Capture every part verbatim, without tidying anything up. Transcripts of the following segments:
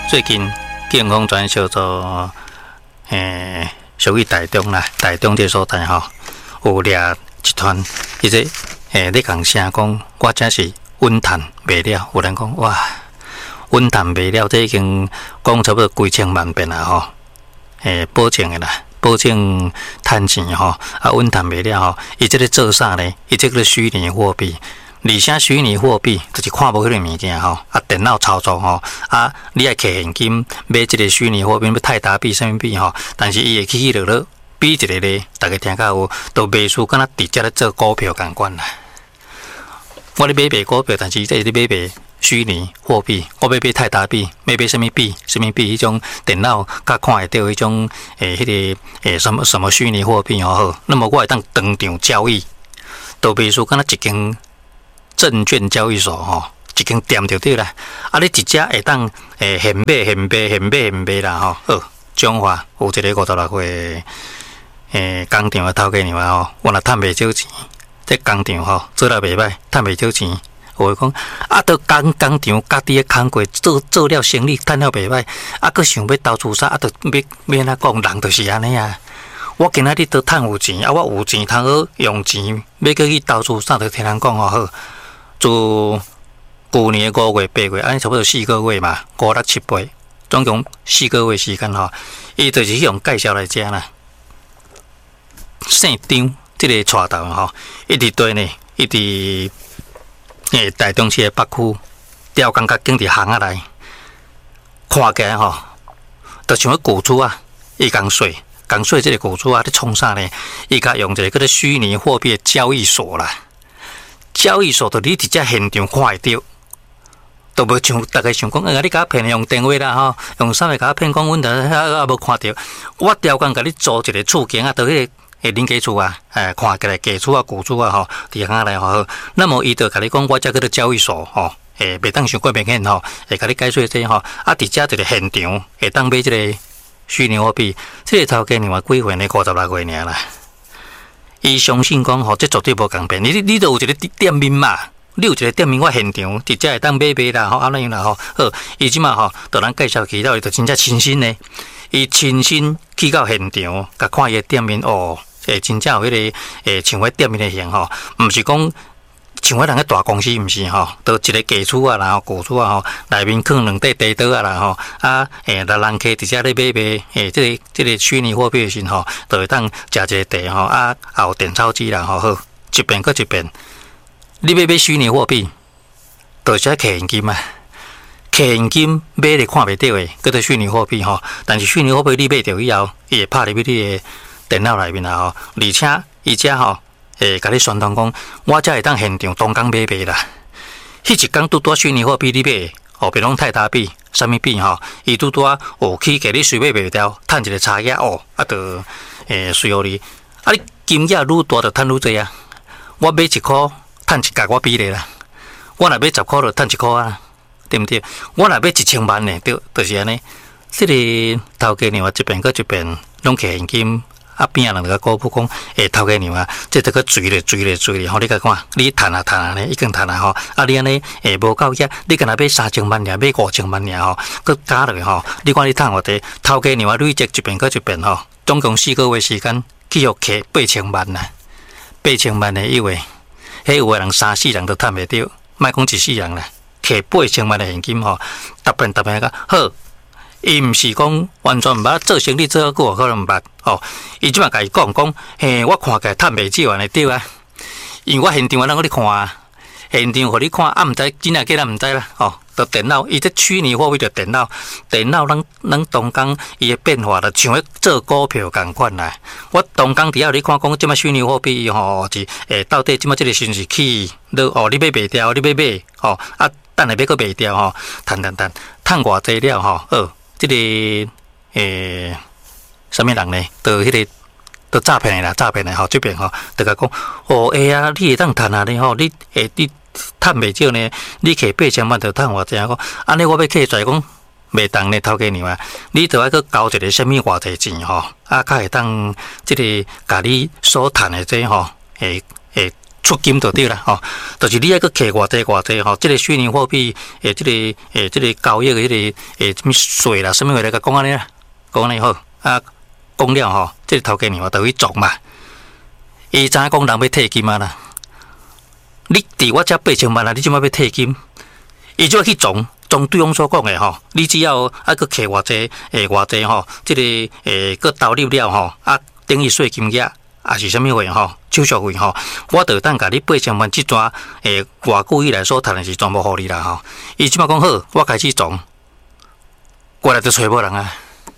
最近健康专小做，诶，属于台中啦，台中这所在吼，有掠一团，伊这诶，咧讲声讲，我这是稳碳卖了，有人讲哇，稳碳卖了，这已经讲差不多几千万遍啦吼，诶，保证的啦，保证趁钱吼，啊，稳碳卖了吼，伊这个做啥呢？伊这个虚拟货币。而且虚拟货币就是看无迄个物件吼，啊，电脑操作吼，啊，你爱摕现金买这个虚拟货币，要泰达币、什么币吼，但是伊会起起落落，比一个咧，大家听到有，都卖出敢若直接咧做股票共款啦。我咧买卖股票，但是这是咧买卖虚拟货币，我要买泰达币，要买什么币、什么币，迄种电脑甲看会到迄种诶，迄、那个诶什么什么虚拟货币吼，那么我会当当场交易，都卖出敢若一间。证券交易所吼，一间店就对啦。啊，你直接会当诶现买现卖现买现卖啦吼。好，中华有一个五十六岁诶工厂的头家娘吼，我若趁袂少钱，这工厂吼做了袂歹，趁袂少钱。我讲啊，都工工厂家己诶工过做做了生意，趁了袂歹，啊，佮想要投资啥，啊，都要要安怎讲，人就是安尼啊。我今仔日都趁有钱，啊，我有钱通好用钱，要佮去投资啥，就听人讲吼好。自去年五月、八月，安尼差不多四个月嘛，五六七八，总共四个月时间吼。伊就是用介绍来讲啦。姓张，这个带头吼，一直对呢，一直诶台中市的北区，吊工甲经伫巷仔内，看起来吼，就像个雇主啊，伊共说，共说这个雇主啊，咧创啥呢？伊甲用一个叫做虚拟货币的交易所啦。交易所，就你直接现场看会到，都无像大家想讲，啊，你甲我骗用电话啦吼，用啥物甲我骗讲，阮啊啊无看到，我调工甲你租一个厝间啊，到迄个诶恁家厝啊，诶看起来家厝啊、古厝啊吼，伫遐来吼，那么伊就甲你讲，我这个交易所吼，诶袂当伤过明显吼，会甲你解说这吼，啊，直接一个现场会当买即个虚拟货币，这个头家你话几岁呢？五十六岁尔啦。伊相信讲吼，这绝对无共骗。你你都有一个店面嘛，你有一个店面，我现场直接会当买买啦，吼，安尼啦吼。好，伊即马吼，就咱介绍起到，伊就真正亲身呢。伊亲身去到现场，甲看伊个店面哦，诶，真正有迄、那个诶，像迄店面的型吼，毋是讲像迄人个大公司，毋是吼，都一个家厝啊，然后古厝啊吼，内面放两块地刀啊啦吼，啊诶，来人客直接咧买卖，诶，这个这个虚拟货币的时吼，就会当食一个地吼，啊，也有电钞机啦吼，好，一遍搁一遍，你要买虚拟货币，就是爱摕现金啊，摕现金买咧看袂到诶，叫做虚拟货币吼，但是虚拟货币你买着以后，伊会拍入去你的电脑内面啦吼，而且伊遮吼。诶，甲你宣传讲，我才会当现场当工买卖啦。迄一工拄拄虚拟货币你买，哦，比如讲泰达币、什么币吼，伊拄拄哦去给你随买卖掉，趁一个差价哦，啊，就诶随互你。啊，你金额愈大，就趁愈济啊。我买一箍，趁一角我比例啦。我若买十箍，就趁一箍啊，对毋对？我若买一千万呢，对，就是安尼。这个头家娘一遍搁一遍，拢摕现金。啊边啊人个高普讲，诶头家娘啊，这这个追咧追咧追咧，吼你甲看，你趁啊趁啊呢，已经趁啊吼，啊你安尼诶无够遐，你敢若买三千万尔，买五千万尔吼，佮加落去吼，你看你趁偌济，头家娘啊累积一遍搁一遍吼，总共四个月时间，去互摕八千万呐，八千万的以为，迄有诶人三四人都趁袂着，莫讲一世人啦，摕八千万的现金吼，逐遍逐遍个好。伊毋是讲完全毋捌做生意做好久，可能毋捌哦。伊即马甲伊讲讲，嘿，我看起来趁袂少安尼对啊。因为我现场我人互你看啊，现场互你看，啊毋知真啊假咱毋知啦。哦，就电脑，伊这虚拟货币就电脑，电脑咱咱当工伊的变化，就像咧做股票共款啦。我当工伫遐你看讲，即马虚拟货币吼是诶，到底即马即个是毋是起？你哦，你买卖掉，你买买哦，啊，等下要搁卖掉吼，趁趁趁，趁偌济了吼，好。这个诶，什么人呢？就迄、那个，就诈骗的啦，诈骗的吼，这边吼，就甲讲，哦，哎呀，你会当趁啊呢吼，你诶，你趁袂少呢，你摕八千万就趁偌济啊？讲，安尼我要摕出来讲，袂当呢，头家娘啊，你着爱去交一个什么偌济钱吼，啊，较会当即个甲你所趁的这吼，诶诶。 出金就对啦，吼，就是你爱去摕偌济偌济吼，即个虚拟货币诶，即个诶，即个交易诶，即个诶，什么税啦，什么话来甲讲安尼啦，讲安尼好啊，讲了吼，即个头家娘就去做嘛，伊知影讲人要退金啊啦，你伫我遮八千万啊，你即摆要退金，伊就要去撞。从对方所讲的吼，你只要啊个摕偌济诶偌济吼，即、這个诶个投入了吼，啊等于税金额也是啥物货吼，手续费吼，我就当甲你八千万即段诶偌久以来所赚的是全部互你啦吼。伊即摆讲好，我开始撞，过来就找无人啊。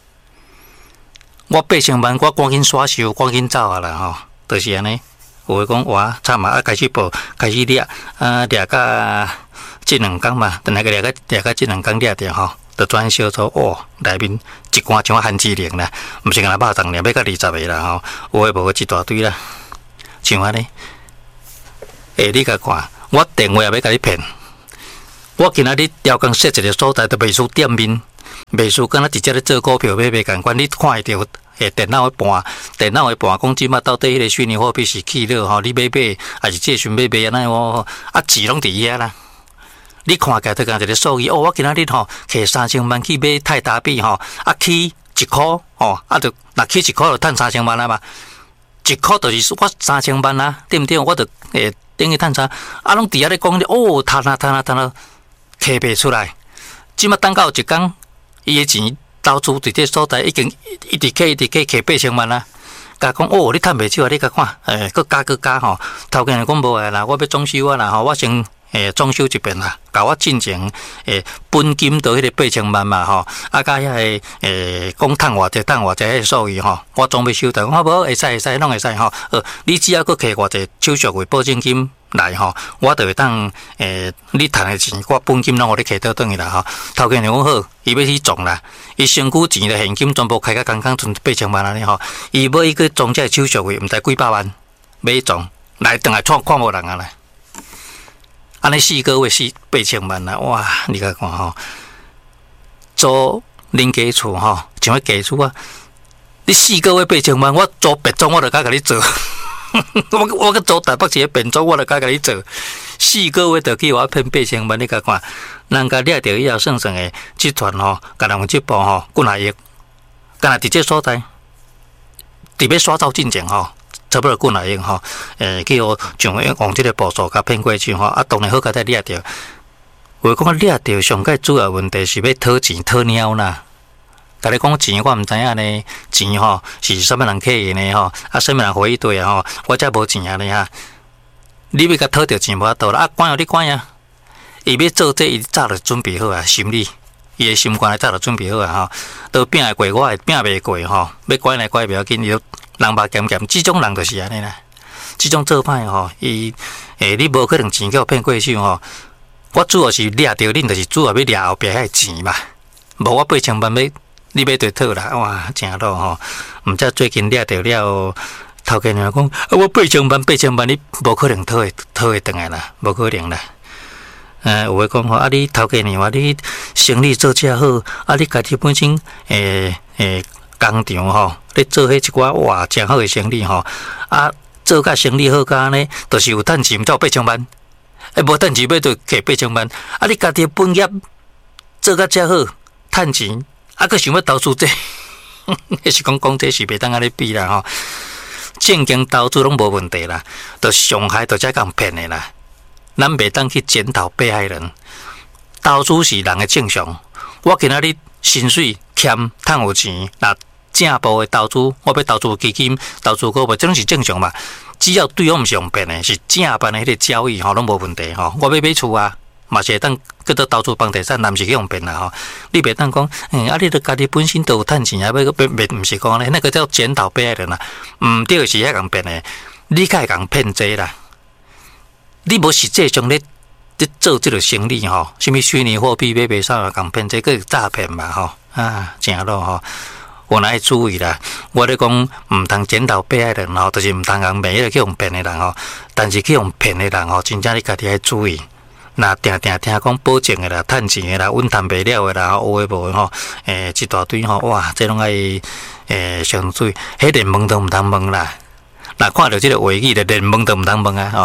我八千万，我赶紧刷收，赶紧走啊啦吼，就是安尼。有诶讲哇，惨啊！啊开始报，开始掠啊掠甲。即两工嘛，等下个掠个掠个即两工掠着吼，就转销做哦，内面一罐像番薯零啦，毋是干那肉粽尔，要到二十个啦吼，有诶无一大堆啦，像安尼。诶，你甲看，我电话也要甲你骗，我今仔日调工设一个所在，就袂输店面，袂输敢若直接咧做股票买卖共款，你看会着诶电脑诶盘，电脑诶盘讲即马到底迄个虚拟货币是起了吼，你买买还是借想买买安尼哦，啊钱拢伫遐啦。你看起来就讲一个数字哦，我今仔日吼摕三千万去买泰达币吼，啊起一箍吼，啊就若起一箍就赚三千万啊嘛，一箍就是我三千万啊，对毋对？我就诶等于赚啥？啊，拢伫遐咧讲哦，赚啊赚啊赚啊，摕袂出来。即马等到一工，伊诶钱投资伫这所在已经一直起一直起摕八千万啊。甲讲哦，你赚袂少啊！你甲看，诶，佮加佮加吼，头家讲无诶啦，我要装修啊啦吼，我先。诶，装修一遍啦，甲我进前诶本金到迄个八千万嘛吼，啊甲遐个诶讲趁偌济趁偌济迄个数字吼，我总要收到，我无会使会使拢会使吼，呃，你只要佮摕偌济手续费保证金来吼，我就会当诶你赚的钱，我本金拢互你摕倒转去啦吼。头家讲好，伊要去撞啦，伊身躯钱的现金全部开甲刚刚存八千万安尼吼，伊要伊去撞这手续费，毋知几百万，要撞来等来创看无人啊来。安尼四个月四八千万啦，哇！你甲看吼，租恁家厝吼，像迄家厝啊，你四个月八千万，我租别庄我就甲甲你做，我我去租台北市变庄我就甲甲你做，四个月就去我骗八千万，你甲看，人家掠着以后算算诶，集团吼，甲人这部吼，几若亿，敢若伫这所在，伫要刷走进前吼。差不多几若亿吼，诶，去互上往即个步数甲骗过去吼，啊，当然好甲再掠着。话讲掠着上界主要问题是要讨钱讨猫啦。甲你讲钱我毋知影呢，钱吼是啥物人客的呢吼，啊，啥物人回伊对啊吼，我才无钱啊呢哈。你要甲讨着钱无法度啦，啊，管哦你管啊，伊要做这伊早就准备好啊，心理。伊诶心肝早就准备好啊吼，都拼会过，我会拼袂过吼，要拐来拐袂要紧，伊就人把咸咸，即种人就是安尼啦。即种做歹吼，伊诶，你无可能钱叫骗过手吼。我主要是掠着恁，就是主要要掠后壁遐钱嘛。无我八千万要你要对讨啦，哇，真老吼。毋则最近掠着了，头家娘讲，啊，我八千万八千万，你无可能讨会讨会转来啦，无可能啦。呃，有诶讲吼，啊，你头家娘话你生意做遮好，啊，你家己本身诶诶工厂吼，咧做迄一寡哇诚好诶生意吼，啊，做甲生意好甲安尼，著是有趁钱，才有八千万，诶，无趁钱要著摕八千万，啊，你家己本业做甲遮好，趁钱，啊，佮想要投资这，迄是讲讲这是袂当安尼比啦吼，正经投资拢无问题啦，著上海著才共骗诶啦。咱袂当去检讨被害人，投资是人的正常。我今仔日薪水欠趁有钱，那正步的投资，我要投资基金、投资股票，这拢是正常嘛。只要对方毋是用骗的，是正办的迄个交易吼，拢无问题吼。我要买厝啊，嘛是会当叫做投资房地产，但毋是去用骗啦吼。你袂当讲，嗯，啊，你著家己本身都有趁钱啊，要要袂毋是讲咧，那个叫检讨被害人啦。毋对是遐共骗的，你该共骗济啦。你无实际上咧咧做即个生意吼，什么虚拟货币买卖啥共骗，这个诈骗嘛吼啊，正咯吼，我来注意啦。我咧讲毋通检讨被害人吼，就是毋通共每个去用骗的人吼，但是去用骗的人吼，真正你家己爱注意。那定定听讲保证的啦、趁钱的啦、稳赚袂了的啦，有诶无诶吼，诶，一大堆吼，哇，这拢爱诶上水，迄连问都毋通问啦。那看到即个话语，就连问都毋通问啊吼。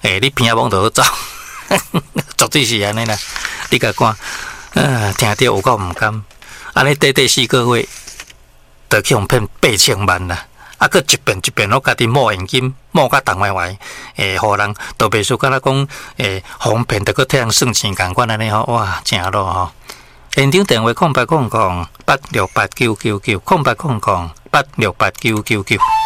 诶、欸，你偏啊往倒走，绝对是安尼啦。你甲看，啊，听着有够毋甘，安尼短短四个月，就去互骗八千万啦。啊，佮一遍一遍，我家己冒现金，冒甲重歪歪，诶，互人都袂输，敢若讲，诶，哄骗得佮替人算钱共款安尼吼，哇，正咯吼。现场电话空八空空八六八九九九空八空空八六八九九九。